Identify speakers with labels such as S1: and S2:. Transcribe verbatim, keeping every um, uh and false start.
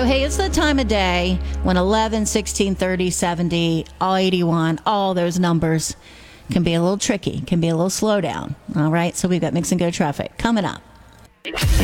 S1: hey, it's the time of day when eleven, sixteen, thirty, seventy, all eighty-one, all those numbers can be a little tricky, can be a little slow down. All right, so we've got Mix and Go traffic coming up.